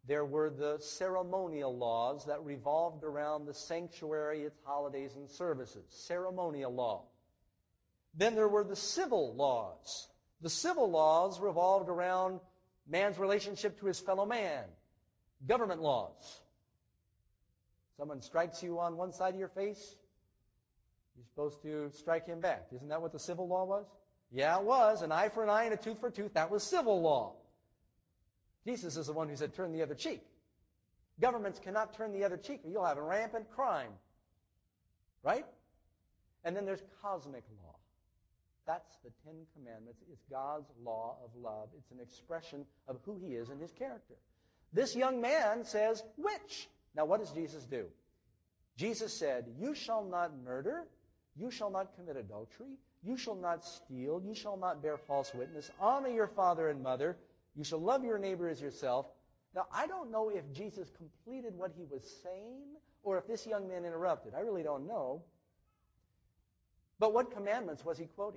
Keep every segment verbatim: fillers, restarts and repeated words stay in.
There were the ceremonial laws that revolved around the sanctuary, its holidays and services. Ceremonial law. Then there were the civil laws. The civil laws revolved around man's relationship to his fellow man. Government laws. Someone strikes you on one side of your face, you're supposed to strike him back. Isn't that what the civil law was? Yeah, it was. An eye for an eye and a tooth for a tooth. That was civil law. Jesus is the one who said, turn the other cheek. Governments cannot turn the other cheek, or you'll have rampant crime. Right? And then there's cosmic law. That's the Ten Commandments. It's God's law of love. It's an expression of who he is and his character. This young man says, which? Now, what does Jesus do? Jesus said, you shall not murder, you shall not commit adultery, you shall not steal, you shall not bear false witness, honor your father and mother, you shall love your neighbor as yourself. Now, I don't know if Jesus completed what he was saying or if this young man interrupted. I really don't know. But what commandments was he quoting?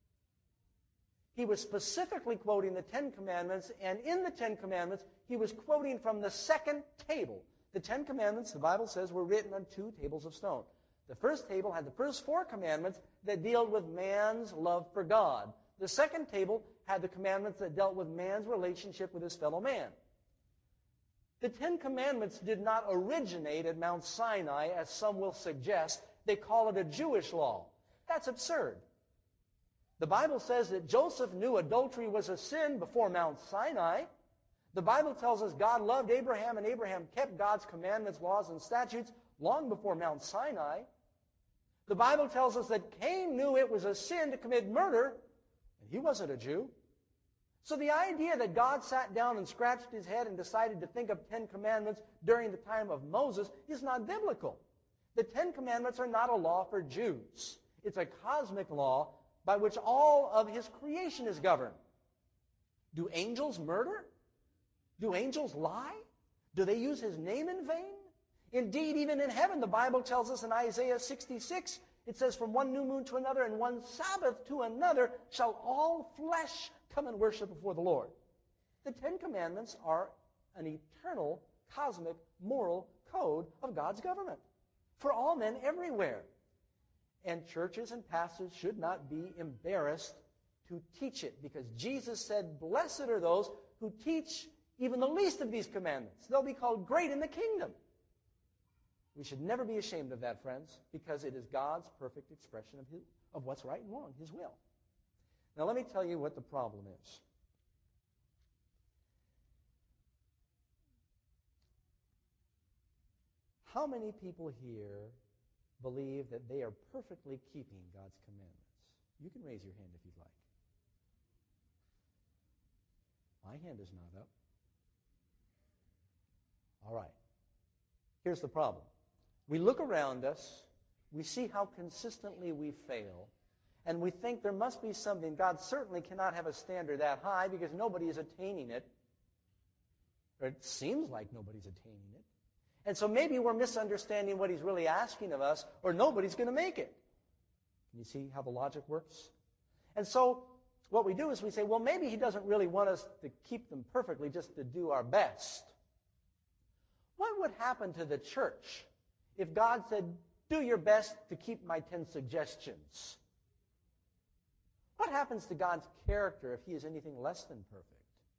He was specifically quoting the Ten Commandments, and in the Ten Commandments, he was quoting from the second table. The Ten Commandments, the Bible says, were written on two tables of stone. The first table had the first four commandments that dealt with man's love for God. The second table had the commandments that dealt with man's relationship with his fellow man. The Ten Commandments did not originate at Mount Sinai, as some will suggest. They call it a Jewish law. That's absurd. The Bible says that Joseph knew adultery was a sin before Mount Sinai. The Bible tells us God loved Abraham, and Abraham kept God's commandments, laws, and statutes long before Mount Sinai. The Bible tells us that Cain knew it was a sin to commit murder, and he wasn't a Jew. So the idea that God sat down and scratched his head and decided to think of Ten Commandments during the time of Moses is not biblical. The Ten Commandments are not a law for Jews. It's a cosmic law by which all of his creation is governed. Do angels murder? Do angels lie? Do they use his name in vain? Indeed, even in heaven, the Bible tells us in Isaiah sixty-six, it says, from one new moon to another and one Sabbath to another shall all flesh come and worship before the Lord. The Ten Commandments are an eternal, cosmic, moral code of God's government for all men everywhere. And churches and pastors should not be embarrassed to teach it, because Jesus said, blessed are those who teach even the least of these commandments. They'll be called great in the kingdom. We should never be ashamed of that, friends, because it is God's perfect expression of, his, of what's right and wrong, his will. Now, let me tell you what the problem is. How many people here believe that they are perfectly keeping God's commandments? You can raise your hand if you'd like. My hand is not up. All right. Here's the problem. We look around us, we see how consistently we fail, and we think there must be something. God certainly cannot have a standard that high because nobody is attaining it. Or it seems like nobody's attaining it. And so maybe we're misunderstanding what he's really asking of us, or nobody's going to make it. Can you see how the logic works? And so what we do is we say, well, maybe he doesn't really want us to keep them perfectly, just to do our best. What would happen to the church if God said, do your best to keep my ten suggestions? What happens to God's character if he is anything less than perfect?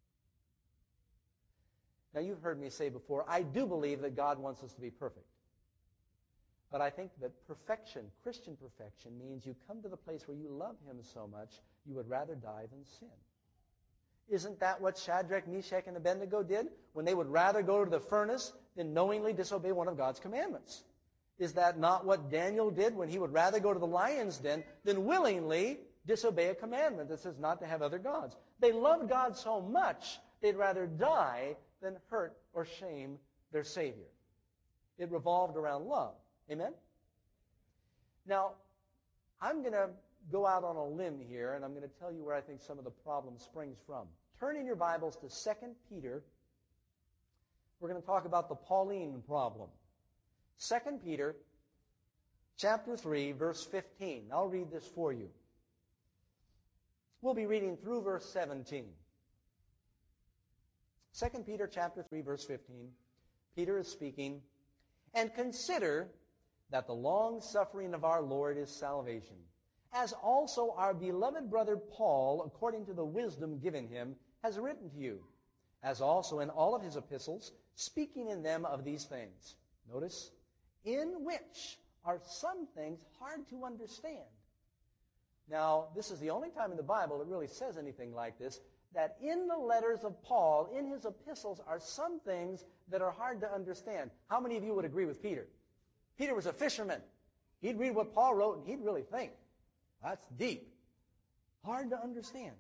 Now, you've heard me say before, I do believe that God wants us to be perfect. But I think that perfection, Christian perfection, means you come to the place where you love him so much, you would rather die than sin. Isn't that what Shadrach, Meshach, and Abednego did when they would rather go to the furnace than knowingly disobey one of God's commandments? Is that not what Daniel did when he would rather go to the lion's den than willingly disobey a commandment that says not to have other gods? They loved God so much, they'd rather die than hurt or shame their Savior. It revolved around love. Amen? Now, I'm going to go out on a limb here, and I'm going to tell you where I think some of the problem springs from. Turn in your Bibles to Second Peter. We're going to talk about the Pauline problem. Second Peter chapter three, verse fifteen. I'll read this for you. We'll be reading through verse seventeen. Second Peter chapter three, verse fifteen. Peter is speaking, and consider that the long-suffering of our Lord is salvation, as also our beloved brother Paul, according to the wisdom given him, has written to you, as also in all of his epistles, speaking in them of these things. Notice, in which are some things hard to understand. Now, this is the only time in the Bible it really says anything like this, that in the letters of Paul, in his epistles, are some things that are hard to understand. How many of you would agree with Peter? Peter was a fisherman. He'd read what Paul wrote and he'd really think, that's deep. Hard to understand.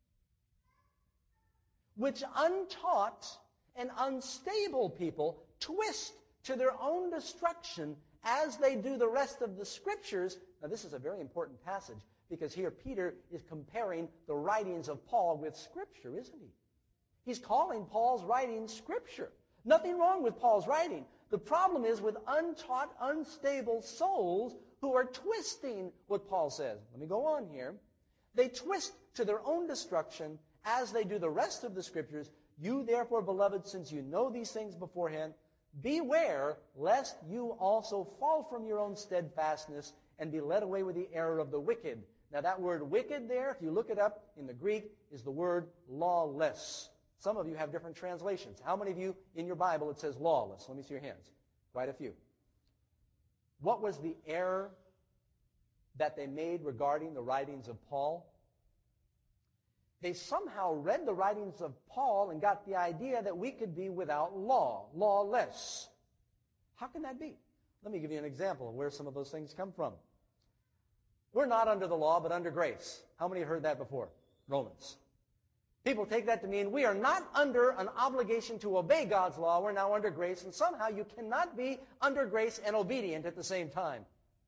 Which untaught and unstable people twist to their own destruction as they do the rest of the Scriptures. Now, this is a very important passage because here Peter is comparing the writings of Paul with Scripture, isn't he? He's calling Paul's writings Scripture. Nothing wrong with Paul's writing. The problem is with untaught, unstable souls who are twisting what Paul says. Let me go on here. They twist to their own destruction as they do the rest of the Scriptures. You therefore, beloved, since you know these things beforehand, beware lest you also fall from your own steadfastness and be led away with the error of the wicked. Now that word wicked there, if you look it up in the Greek, is the word lawless. Some of you have different translations. How many of you in your Bible it says lawless? Let me see your hands. Quite a few. What was the error that they made regarding the writings of Paul? They somehow read the writings of Paul and got the idea that we could be without law, lawless. How can that be? Let me give you an example of where some of those things come from. We're not under the law, but under grace. How many have heard that before? Romans. People take that to mean we are not under an obligation to obey God's law. We're now under grace, and somehow you cannot be under grace and obedient at the same time.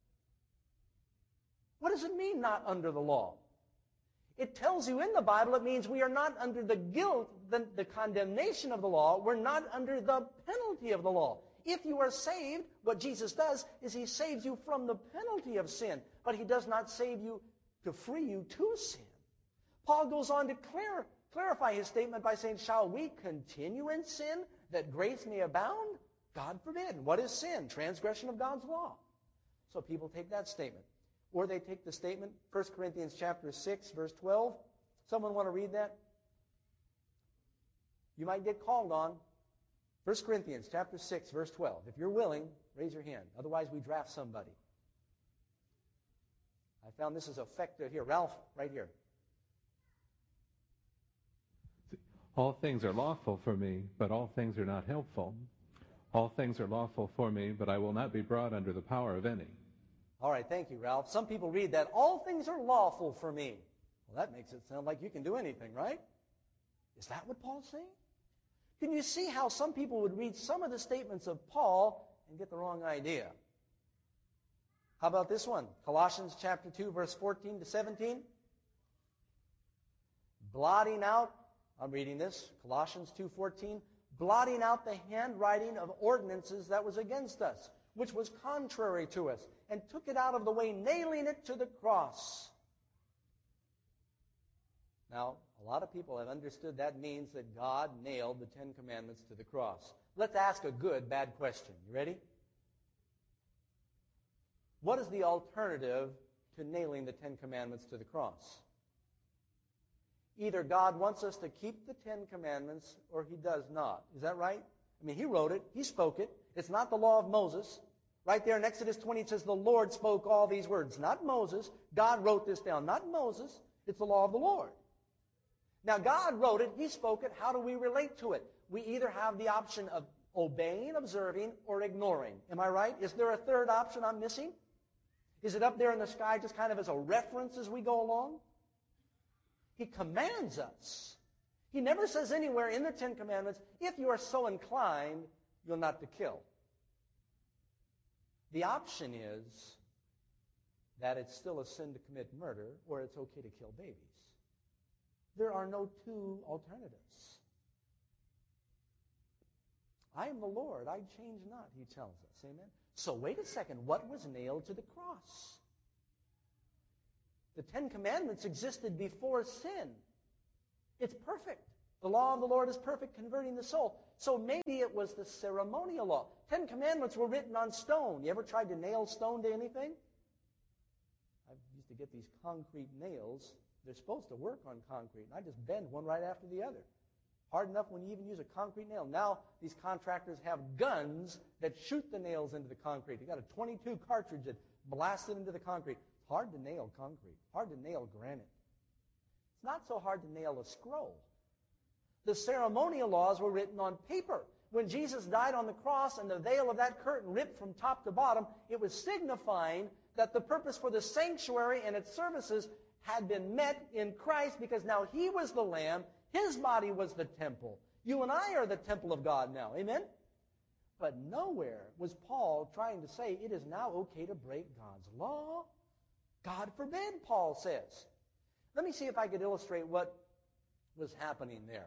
What does it mean, not under the law? It tells you in the Bible it means we are not under the guilt, the, the condemnation of the law. We're not under the penalty of the law. If you are saved, what Jesus does is he saves you from the penalty of sin, but he does not save you to free you to sin. Paul goes on to clear, clarify his statement by saying, shall we continue in sin that grace may abound? God forbid. What is sin? Transgression of God's law. So people take that statement. Or they take the statement, First Corinthians chapter six, verse twelve. Someone want to read that? You might get called on. First Corinthians chapter six, verse twelve. If you're willing, raise your hand. Otherwise, we draft somebody. I found this is effective here. Ralph, right here. All things are lawful for me, but all things are not helpful. All things are lawful for me, but I will not be brought under the power of any. All right, thank you, Ralph. Some people read that, all things are lawful for me. Well, that makes it sound like you can do anything, right? Is that what Paul's saying? Can you see how some people would read some of the statements of Paul and get the wrong idea? How about this one? Colossians chapter two, verse fourteen to seventeen. Blotting out, I'm reading this, Colossians two fourteen, blotting out the handwriting of ordinances that was against us, which was contrary to us, and took it out of the way, nailing it to the cross. Now, a lot of people have understood that means that God nailed the Ten Commandments to the cross. Let's ask a good, bad question. You ready? What is the alternative to nailing the Ten Commandments to the cross? Either God wants us to keep the Ten Commandments or he does not. Is that right? I mean, he wrote it. He spoke it. It's not the law of Moses. Right there in Exodus twenty, it says the Lord spoke all these words. Not Moses. God wrote this down. Not Moses. It's the law of the Lord. Now, God wrote it. He spoke it. How do we relate to it? We either have the option of obeying, observing, or ignoring. Am I right? Is there a third option I'm missing? Is it up there in the sky just kind of as a reference as we go along? He commands us. He never says anywhere in the Ten Commandments, if you are so inclined, you're not to kill. The option is that it's still a sin to commit murder or it's okay to kill babies. There are no two alternatives. I am the Lord, I change not, he tells us. Amen? So wait a second, what was nailed to the cross? The Ten Commandments existed before sin. It's perfect. The law of the Lord is perfect, converting the soul. So maybe it was the ceremonial law. Ten Commandments were written on stone. You ever tried to nail stone to anything? I used to get these concrete nails. They're supposed to work on concrete, and I just bend one right after the other. Hard enough when you even use a concrete nail. Now these contractors have guns that shoot the nails into the concrete. You got a twenty-two cartridge that blasts it into the concrete. It's hard to nail concrete. Hard to nail granite. It's not so hard to nail a scroll. The ceremonial laws were written on paper. When Jesus died on the cross and the veil of that curtain ripped from top to bottom, it was signifying that the purpose for the sanctuary and its services had been met in Christ, because now he was the Lamb, his body was the temple. You and I are the temple of God now. Amen? But nowhere was Paul trying to say it is now okay to break God's law. God forbid, Paul says. Let me see if I could illustrate what was happening there.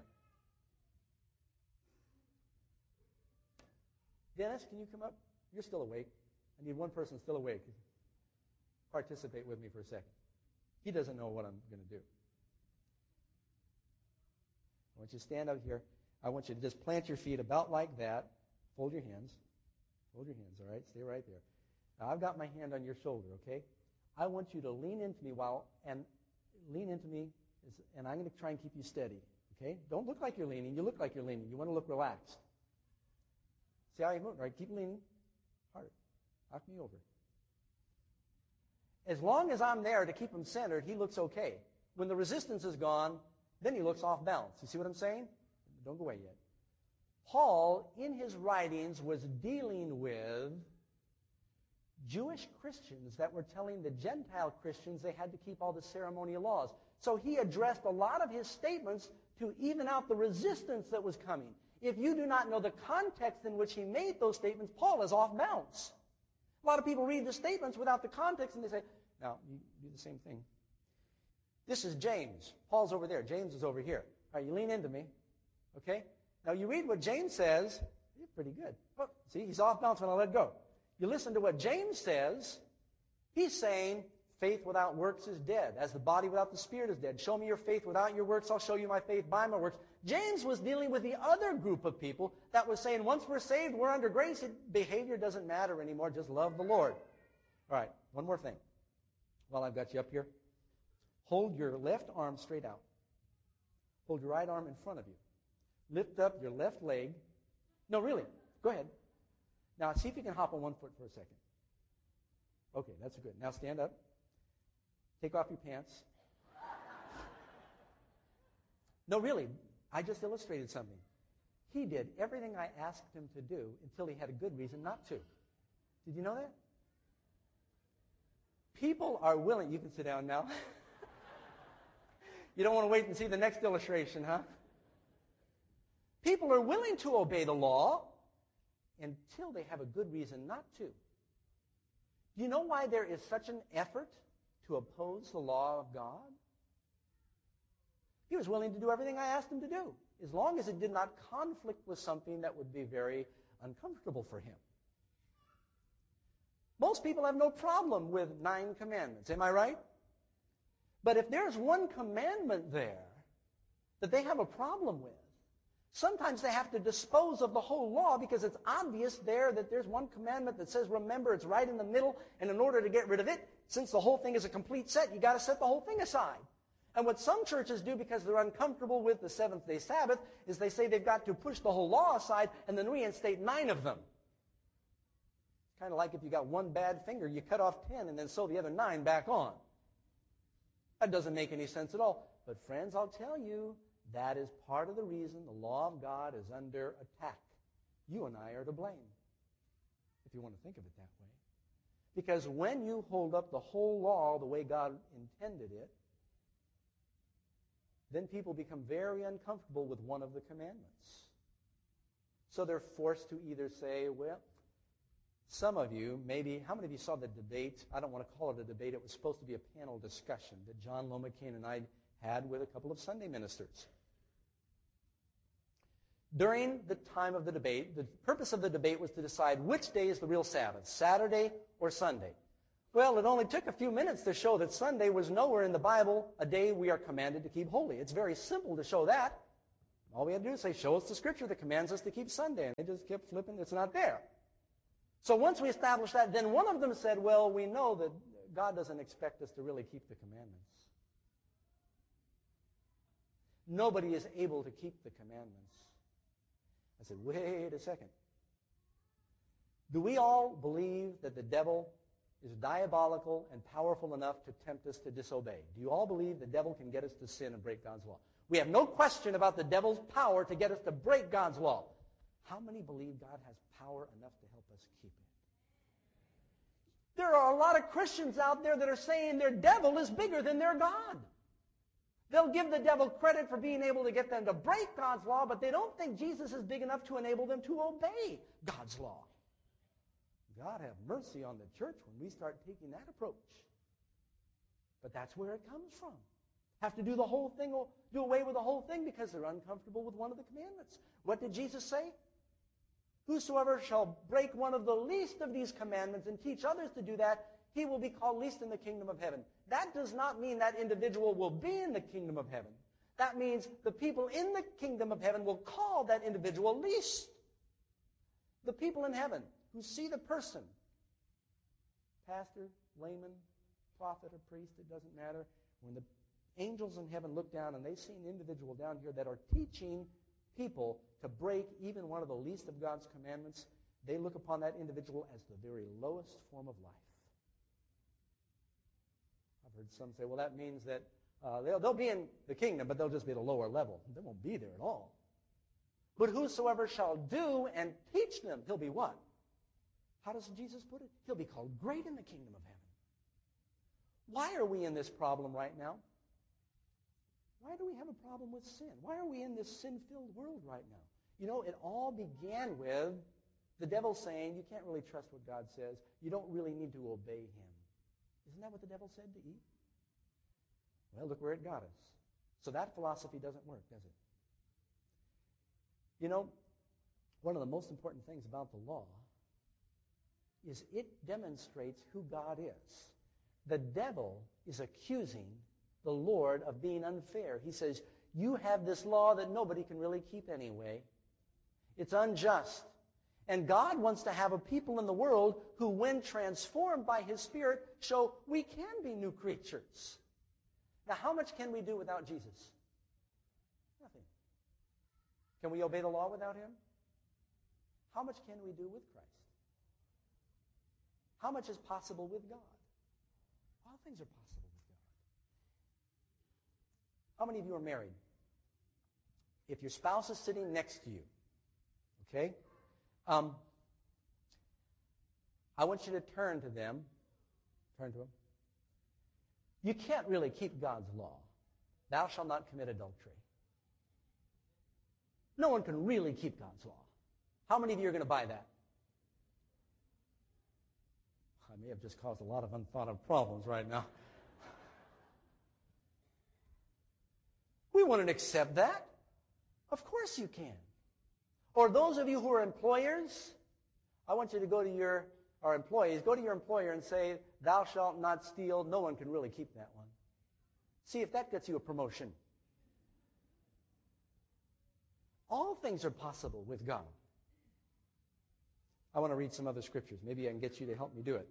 Dennis, can you come up? You're still awake. I need one person still awake. Participate with me for a second. He doesn't know what I'm going to do. I want you to stand up here. I want you to just plant your feet about like that. Fold your hands. Fold your hands, all right? Stay right there. Now, I've got my hand on your shoulder, okay? I want you to lean into me while, and lean into me, and I'm going to try and keep you steady, okay? Don't look like you're leaning. You look like you're leaning. You want to look relaxed. See how you move? All right, keep leaning. Harder. Knock me over. As long as I'm there to keep him centered, he looks okay. When the resistance is gone, then he looks off balance. You see what I'm saying? Don't go away yet. Paul, in his writings, was dealing with Jewish Christians that were telling the Gentile Christians they had to keep all the ceremonial laws. So he addressed a lot of his statements to even out the resistance that was coming. If you do not know the context in which he made those statements, Paul is off balance. A lot of people read the statements without the context, and they say, now, you do the same thing. This is James. Paul's over there. James is over here. All right, you lean into me. Okay? Now, you read what James says. You're pretty good. Oh, see, he's off balance when I let go. You listen to what James says. He's saying, faith without works is dead, as the body without the spirit is dead. Show me your faith without your works. I'll show you my faith by my works. James was dealing with the other group of people that was saying, once we're saved, we're under grace. It, behavior doesn't matter anymore. Just love the Lord. All right, one more thing. While I've got you up here, hold your left arm straight out. Hold your right arm in front of you. Lift up your left leg. No, really. Go ahead. Now, see if you can hop on one foot for a second. Okay, that's good. Now stand up. Take off your pants. No, really. I just illustrated something. He did everything I asked him to do until he had a good reason not to. Did you know that? People are willing. You can sit down now. You don't want to wait and see the next illustration, huh? People are willing to obey the law until they have a good reason not to. Do you know why there is such an effort to oppose the law of God? He was willing to do everything I asked him to do, as long as it did not conflict with something that would be very uncomfortable for him. Most people have no problem with nine commandments. Am I right? But if there's one commandment there that they have a problem with, sometimes they have to dispose of the whole law because it's obvious there that there's one commandment that says, remember, it's right in the middle, and in order to get rid of it, since the whole thing is a complete set, you got to set the whole thing aside. And what some churches do, because they're uncomfortable with the seventh-day Sabbath, is they say they've got to push the whole law aside and then reinstate nine of them. Kind of like if you got one bad finger, you cut off ten and then sew the other nine back on. That doesn't make any sense at all. But friends, I'll tell you, that is part of the reason the law of God is under attack. You and I are to blame, if you want to think of it that way. Because when you hold up the whole law the way God intended it, then people become very uncomfortable with one of the commandments. So they're forced to either say, well, some of you, maybe, how many of you saw the debate? I don't want to call it a debate. It was supposed to be a panel discussion that John Lomacaine and I had with a couple of Sunday ministers. During the time of the debate, the purpose of the debate was to decide which day is the real Sabbath, Saturday or Sunday. Well, it only took a few minutes to show that Sunday was nowhere in the Bible a day we are commanded to keep holy. It's very simple to show that. All we had to do is say, show us the scripture that commands us to keep Sunday. And they just kept flipping. It's not there. So once we established that, then one of them said, well, we know that God doesn't expect us to really keep the commandments. Nobody is able to keep the commandments. I said, wait a second. Do we all believe that the devil is diabolical and powerful enough to tempt us to disobey? Do you all believe the devil can get us to sin and break God's law? We have no question about the devil's power to get us to break God's law. How many believe God has power enough to help us keep it? There are a lot of Christians out there that are saying their devil is bigger than their God. They'll give the devil credit for being able to get them to break God's law, but they don't think Jesus is big enough to enable them to obey God's law. God have mercy on the church when we start taking that approach. But that's where it comes from. Have to do the whole thing, do away with the whole thing because they're uncomfortable with one of the commandments. What did Jesus say? Whosoever shall break one of the least of these commandments and teach others to do that, he will be called least in the kingdom of heaven. That does not mean that individual will be in the kingdom of heaven. That means the people in the kingdom of heaven will call that individual least. The people in heaven who see the person, pastor, layman, prophet, or priest, it doesn't matter. When the angels in heaven look down and they see an individual down here that are teaching people to break even one of the least of God's commandments, they look upon that individual as the very lowest form of life. I've heard some say, well, that means that uh, they'll, they'll be in the kingdom, but they'll just be at a lower level. They won't be there at all. But whosoever shall do and teach them, he'll be what? How does Jesus put it? He'll be called great in the kingdom of heaven. Why are we in this problem right now? Why do we have a problem with sin? Why are we in this sin-filled world right now? You know, it all began with the devil saying, you can't really trust what God says. You don't really need to obey him. Isn't that what the devil said to Eve? Well, look where it got us. So that philosophy doesn't work, does it? You know, one of the most important things about the law is it demonstrates who God is. The devil is accusing the Lord of being unfair. He says, you have this law that nobody can really keep anyway. It's unjust. And God wants to have a people in the world who, when transformed by his Spirit, show we can be new creatures. Now, how much can we do without Jesus? Nothing. Can we obey the law without him? How much can we do with Christ? How much is possible with God? All things are possible with God. How many of you are married? If your spouse is sitting next to you, okay, um, I want you to turn to them. Turn to them. You can't really keep God's law. Thou shalt not commit adultery. No one can really keep God's law. How many of you are going to buy that? I may have just caused a lot of unthought of problems right now. We wouldn't accept that. Of course you can. Or those of you who are employers, I want you to go to your, or employees, go to your employer and say, thou shalt not steal. No one can really keep that one. See if that gets you a promotion. All things are possible with God. I want to read some other scriptures. Maybe I can get you to help me do it.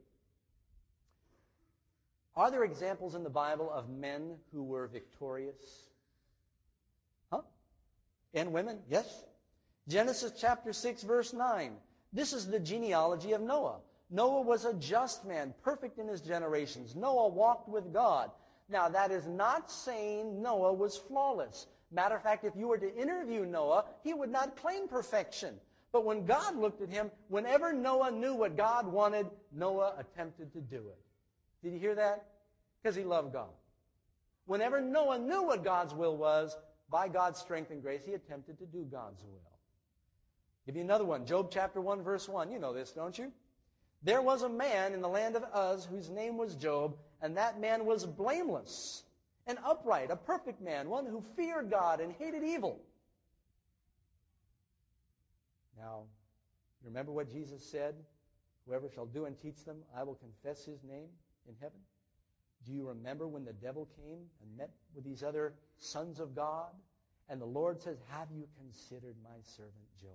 Are there examples in the Bible of men who were victorious? Huh? And women? Yes. Genesis chapter six, verse nine. This is the genealogy of Noah. Noah was a just man, perfect in his generations. Noah walked with God. Now, that is not saying Noah was flawless. Matter of fact, if you were to interview Noah, he would not claim perfection. But when God looked at him, whenever Noah knew what God wanted, Noah attempted to do it. Did you hear that? Because he loved God. Whenever Noah knew what God's will was, by God's strength and grace, he attempted to do God's will. Give you another one. Job chapter one, verse one. You know this, don't you? There was a man in the land of Uz whose name was Job, and that man was blameless and upright, a perfect man, one who feared God and hated evil. Now, you remember what Jesus said? Whoever shall do and teach them, I will confess his name in heaven. Do you remember when the devil came and met with these other sons of God And the Lord says, have you considered my servant Job?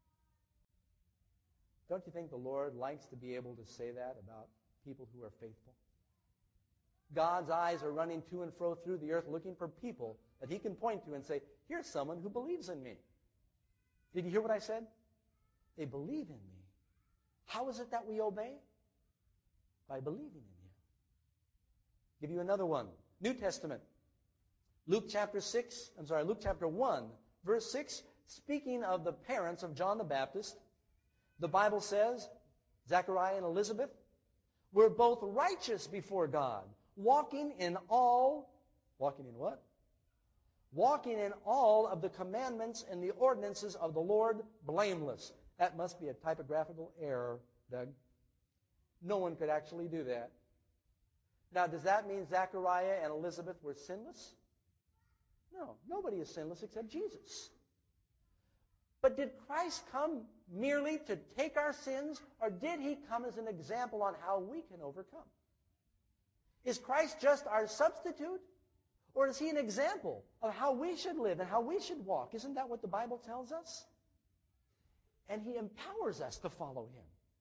Don't you think the Lord likes to be able to say that about people who are faithful? God's eyes are running to and fro through the earth looking for people that he can point to and say, here's someone who believes in me. Did you hear what I said? They believe in me. How is it that we obey? By believing in him. Give you another one. New Testament. Luke chapter six, I'm sorry, Luke chapter one, verse six, speaking of the parents of John the Baptist, the Bible says, Zechariah and Elizabeth were both righteous before God, walking in all, walking in what? Walking in all of the commandments and the ordinances of the Lord blameless. That must be a typographical error, Doug. No one could actually do that. Now, does that mean Zechariah and Elizabeth were sinless? No, nobody is sinless except Jesus. But did Christ come merely to take our sins, or did he come as an example on how we can overcome? Is Christ just our substitute, or is he an example of how we should live and how we should walk? Isn't that what the Bible tells us? And he empowers us to follow him.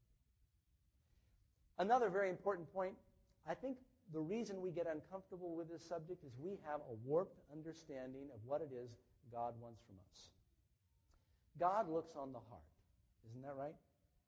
Another very important point, I think the reason we get uncomfortable with this subject is we have a warped understanding of what it is God wants from us. God looks on the heart. Isn't that right?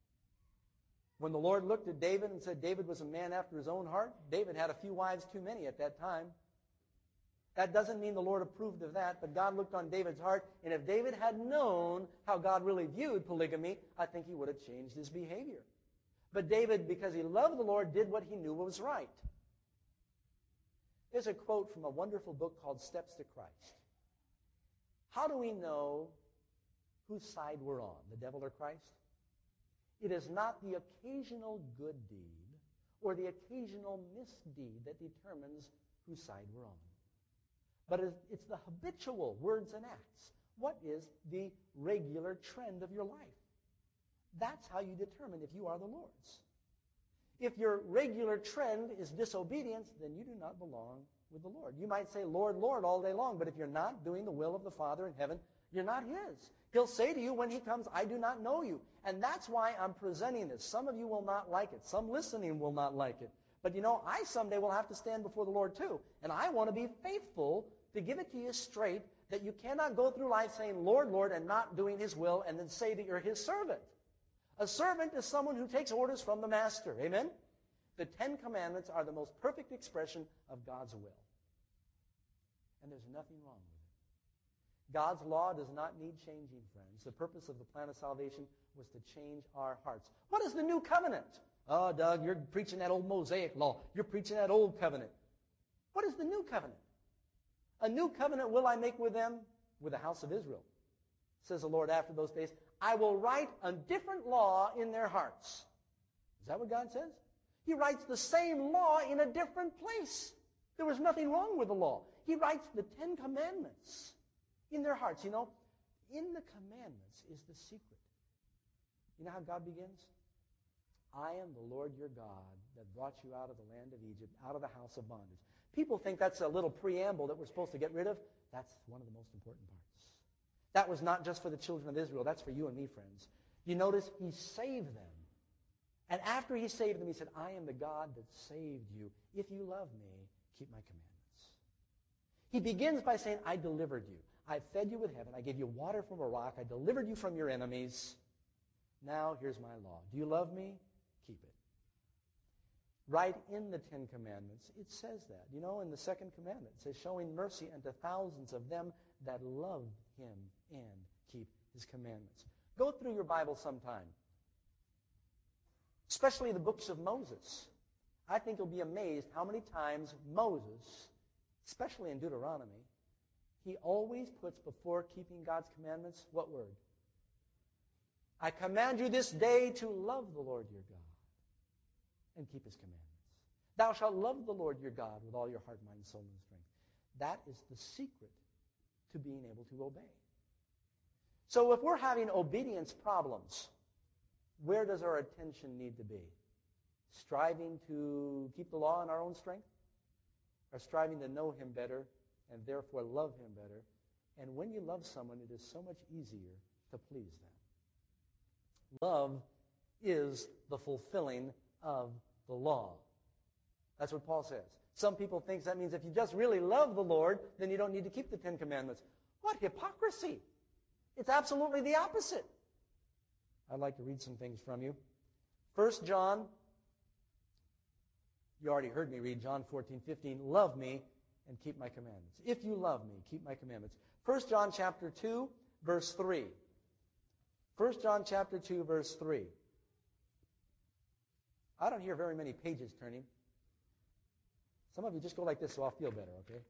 When the Lord looked at David and said David was a man after his own heart, David had a few wives too many at that time. That doesn't mean the Lord approved of that, but God looked on David's heart, and if David had known how God really viewed polygamy, I think he would have changed his behavior. But David, because he loved the Lord, did what he knew was right. There's a quote from a wonderful book called Steps to Christ. How do we know whose side we're on, the devil or Christ? It is not the occasional good deed or the occasional misdeed that determines whose side we're on. But it's the habitual words and acts. What is the regular trend of your life? That's how you determine if you are the Lord's. If your regular trend is disobedience, then you do not belong with the Lord. You might say, Lord, Lord, all day long, but if you're not doing the will of the Father in heaven, you're not his. He'll say to you when he comes, I do not know you. And that's why I'm presenting this. Some of you will not like it. Some listening will not like it. But you know, I someday will have to stand before the Lord too. And I want to be faithful to give it to you straight that you cannot go through life saying, Lord, Lord, and not doing his will, and then say that you're his servant. A servant is someone who takes orders from the master. Amen? The Ten Commandments are the most perfect expression of God's will. And there's nothing wrong with it. God's law does not need changing, friends. The purpose of the plan of salvation was to change our hearts. What is the new covenant? Oh, Doug, you're preaching that old Mosaic law. You're preaching that old covenant. What is the new covenant? A new covenant will I make with them, with the house of Israel, says the Lord after those days. I will write a different law in their hearts. Is that what God says? He writes the same law in a different place. There was nothing wrong with the law. He writes the Ten Commandments in their hearts. You know, in the commandments is the secret. You know how God begins? I am the Lord your God that brought you out of the land of Egypt, out of the house of bondage. People think that's a little preamble that we're supposed to get rid of. That's one of the most important parts. That was not just for the children of Israel. That's for you and me, friends. You notice he saved them. And after he saved them, he said, I am the God that saved you. If you love me, keep my commandments. He begins by saying, I delivered you. I fed you with heaven. I gave you water from a rock. I delivered you from your enemies. Now here's my law. Do you love me? Keep it. Right in the Ten Commandments, it says that. You know, in the second commandment, it says, showing mercy unto thousands of them that love him and keep his commandments. Go through your Bible sometime, especially the books of Moses. I think you'll be amazed how many times Moses, especially in Deuteronomy, he always puts before keeping God's commandments, what word? I command you this day to love the Lord your God and keep his commandments. Thou shalt love the Lord your God with all your heart, mind, soul, and strength. That is the secret to being able to obey. So if we're having obedience problems, where does our attention need to be? Striving to keep the law in our own strength? Or striving to know him better and therefore love him better And when you love someone, it is so much easier to please them. Love is the fulfilling of the law. That's what Paul says. Some people think that means if you just really love the Lord, then you don't need to keep the Ten Commandments. What hypocrisy! It's absolutely the opposite. I'd like to read some things from you. First John, you already heard me read John fourteen fifteen, love me and keep my commandments. If you love me, keep my commandments. First John chapter two, verse three. First John chapter two, verse three. I don't hear very many pages turning. Some of you just go like this so I'll feel better, okay?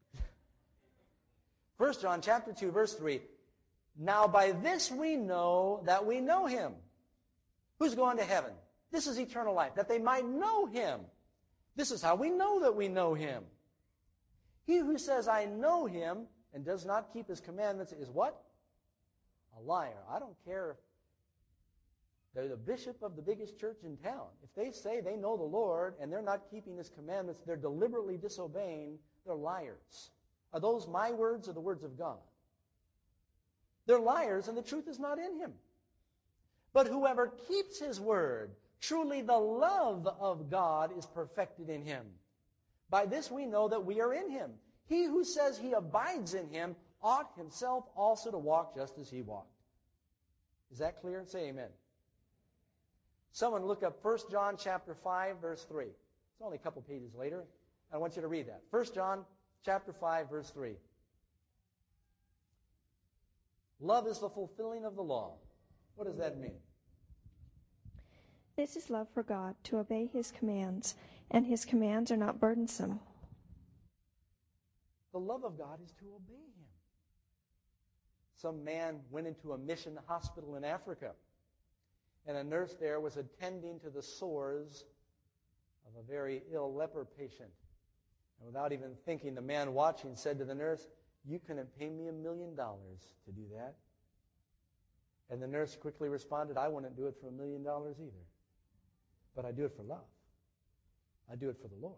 First John chapter two, verse three. Now by this we know that we know him. Who's going to heaven? This is eternal life, that they might know him. This is how we know that we know him. He who says, I know him, and does not keep his commandments is what? A liar. I don't care if they're the bishop of the biggest church in town. If they say they know the Lord and they're not keeping his commandments, they're deliberately disobeying, they're liars. Are those my words or the words of God? They're liars and the truth is not in him. But whoever keeps his word, truly the love of God is perfected in him. By this we know that we are in him. He who says he abides in him ought himself also to walk just as he walked. Is that clear? Say amen. Someone look up First John chapter five, verse three. It's only a couple pages later. I want you to read that. First John chapter five, verse three. Love is the fulfilling of the law. What does that mean? This is love for God, to obey his commands, and his commands are not burdensome. The love of God is to obey him. Some man went into a mission hospital in Africa, and a nurse there was attending to the sores of a very ill leper patient. And without even thinking, the man watching said to the nurse, you couldn't pay me a million dollars to do that. And the nurse quickly responded, I wouldn't do it for a million dollars either. But I do it for love. I do it for the Lord.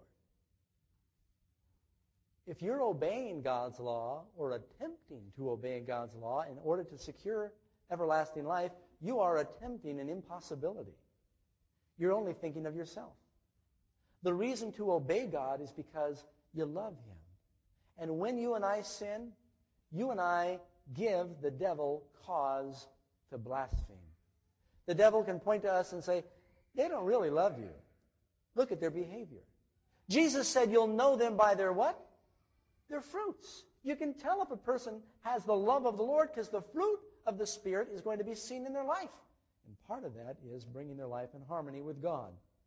If you're obeying God's law or attempting to obey God's law in order to secure everlasting life, you are attempting an impossibility. You're only thinking of yourself. The reason to obey God is because you love him. And when you and I sin, you and I give the devil cause to blaspheme. The devil can point to us and say, they don't really love you. Look at their behavior. Jesus said you'll know them by their what? Their fruits. You can tell if a person has the love of the Lord because the fruit of the Spirit is going to be seen in their life. And part of that is bringing their life in harmony with God.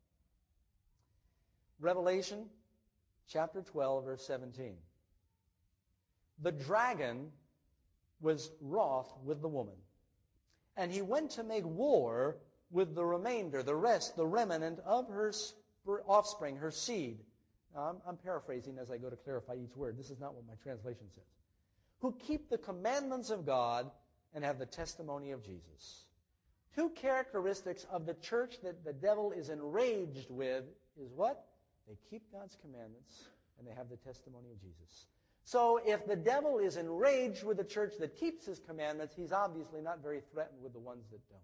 Revelation chapter twelve, verse seventeen. The dragon was wroth with the woman, and he went to make war with the remainder, the rest, the remnant of her offspring, her seed. Now, I'm, I'm paraphrasing as I go to clarify each word. This is not what my translation says. Who keep the commandments of God and have the testimony of Jesus. Two characteristics of the church that the devil is enraged with is what? They keep God's commandments and they have the testimony of Jesus. So if the devil is enraged with the church that keeps his commandments, he's obviously not very threatened with the ones that don't.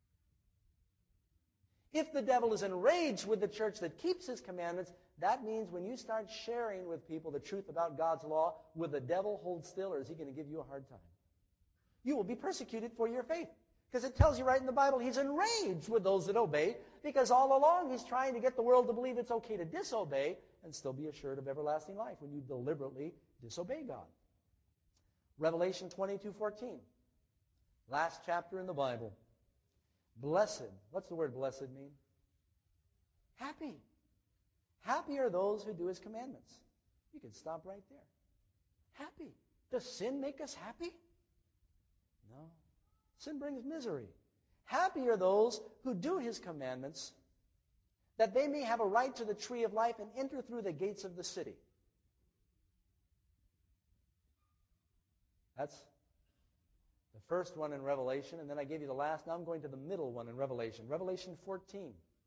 If the devil is enraged with the church that keeps his commandments, that means when you start sharing with people the truth about God's law, will the devil hold still or is he going to give you a hard time? You will be persecuted for your faith. Because it tells you right in the Bible, he's enraged with those that obey, because all along he's trying to get the world to believe it's okay to disobey and still be assured of everlasting life when you deliberately disobey God. Revelation twenty-two fourteen, last chapter in the Bible. Blessed, what's the word blessed mean? Happy. Happy are those who do his commandments. You can stop right there. Happy. Does sin make us happy? No. Sin brings misery. Happy are those who do his commandments, that they may have a right to the tree of life and enter through the gates of the city. That's the first one in Revelation, and then I gave you the last. Now I'm going to the middle one in Revelation. Revelation fourteen,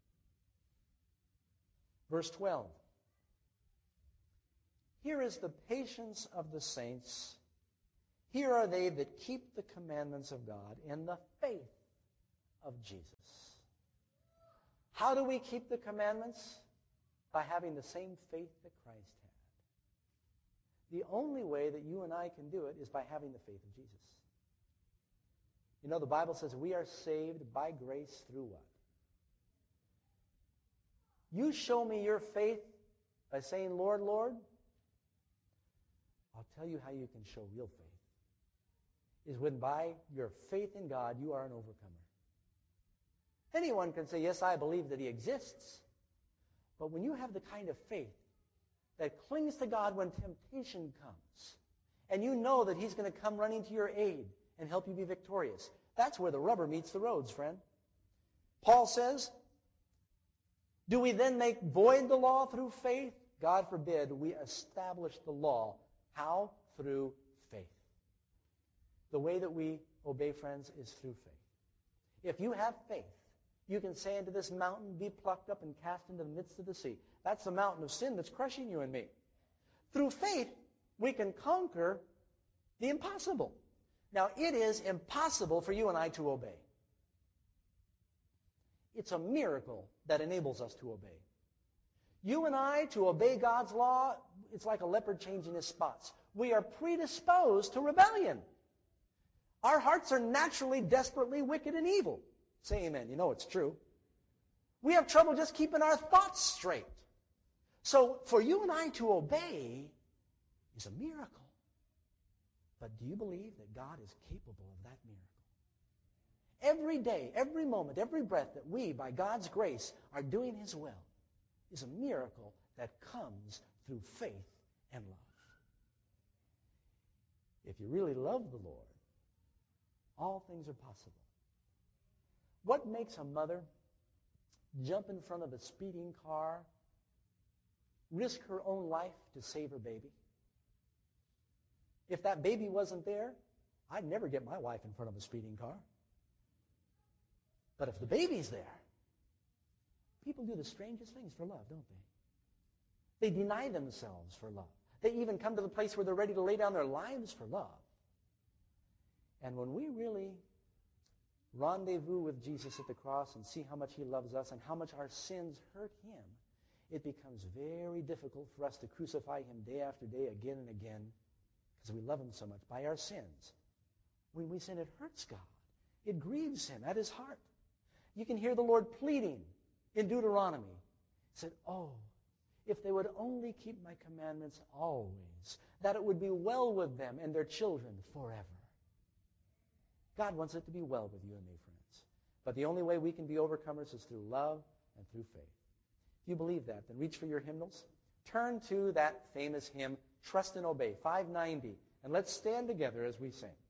verse twelve. Here is the patience of the saints Here are they that keep the commandments of God in the faith of Jesus. How do we keep the commandments? By having the same faith that Christ had. The only way that you and I can do it is by having the faith of Jesus. You know, the Bible says we are saved by grace through what? You show me your faith by saying, Lord, Lord, I'll tell you how you can show real faith. Is when by your faith in God, you are an overcomer. Anyone can say, yes, I believe that he exists. But when you have the kind of faith that clings to God when temptation comes, and you know that he's going to come running to your aid and help you be victorious, that's where the rubber meets the roads, friend. Paul says, do we then make void the law through faith? God forbid. We establish the law. How? Through faith. The way that we obey, friends, is through faith. If you have faith, you can say unto this mountain, be plucked up and cast into the midst of the sea. That's the mountain of sin that's crushing you and me. Through faith, we can conquer the impossible. Now, it is impossible for you and I to obey. It's a miracle that enables us to obey. You and I, to obey God's law, it's like a leopard changing his spots. We are predisposed to rebellion. Our hearts are naturally, desperately wicked and evil. Say amen. You know it's true. We have trouble just keeping our thoughts straight. So for you and I to obey is a miracle. But do you believe that God is capable of that miracle? Every day, every moment, every breath that we, by God's grace, are doing his will is a miracle that comes through faith and love. If you really love the Lord, all things are possible. What makes a mother jump in front of a speeding car, risk her own life to save her baby? If that baby wasn't there, I'd never get my wife in front of a speeding car. But if the baby's there, people do the strangest things for love, don't they? They deny themselves for love. They even come to the place where they're ready to lay down their lives for love. And when we really rendezvous with Jesus at the cross and see how much he loves us and how much our sins hurt him, it becomes very difficult for us to crucify him day after day, again and again, because we love him so much. By our sins, when we sin, it hurts God. It grieves him at his heart. You can hear the Lord pleading in Deuteronomy. He said, oh, if they would only keep my commandments always, that it would be well with them and their children forever. God wants it to be well with you and me, friends. But the only way we can be overcomers is through love and through faith. If you believe that, then reach for your hymnals. Turn to that famous hymn, Trust and Obey, five ninety, and let's stand together as we sing.